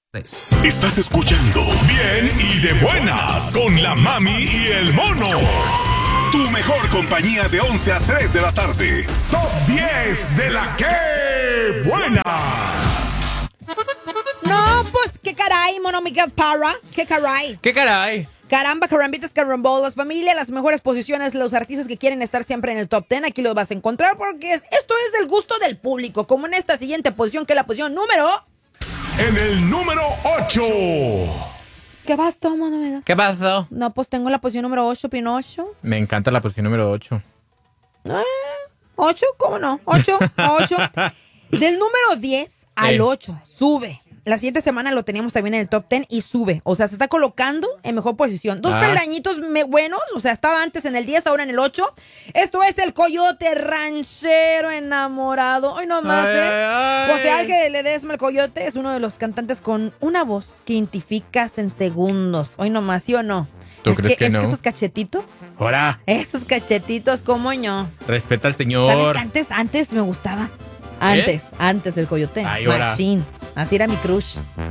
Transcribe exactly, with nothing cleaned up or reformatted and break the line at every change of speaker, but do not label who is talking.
Estás escuchando Bien y de Buenas con la Mami y el Mono. Tu mejor compañía de once a tres de la tarde. Top diez de la que buena.
No, pues qué caray, Mono Miguel Parra. Qué caray.
¿Qué caray?
Caramba, carambitas, carambolas, familia, las mejores posiciones, los artistas que quieren estar siempre en el top diez, aquí los vas a encontrar porque es- esto es del gusto del público, como en esta siguiente posición que es la posición número...
En el número ocho.
¿Qué pasó, Mono Miguel?
¿Qué pasó?
No, pues tengo la posición número ocho, Pinocho.
Me encanta la posición número ocho.
Eh, ¿ocho? ¿Cómo no? ocho, ocho. Del número diez al
Eh.
ocho, sube. La siguiente semana lo teníamos también en el top diez y sube. O sea, se está colocando en mejor posición. Dos
Ah.
peldañitos me- buenos. O sea, estaba antes en el diez, ahora en el ocho. Esto es el Coyote Ranchero Enamorado. Hoy nomás,
Ay,
¿eh?
ay.
José Ángel Ledesma, el Coyote, es uno de los cantantes con una voz que identificas en segundos. Hoy nomás, ¿sí o no?
¿Tú
es
crees que
es
no?
esos cachetitos,
Ahora,
esos cachetitos, ¿cómo no?
respeta al
¿Sabes
señor.
que antes, antes me gustaba? Antes, antes el Coyote.
Ay, ahora.
Machín. Así era mi crush.